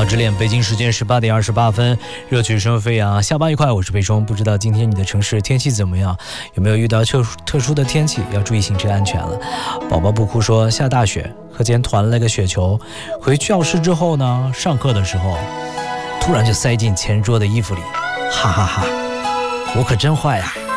脑之恋，北京时间18点28分，热曲声飞扬，下班愉快，我是贝冲。不知道今天你的城市天气怎么样？有没有遇到特殊的天气？要注意行车安全了。宝宝不哭说下大雪，课间团了个雪球，回教室之后呢，上课的时候突然就塞进前桌的衣服里，哈哈哈，我可真坏呀！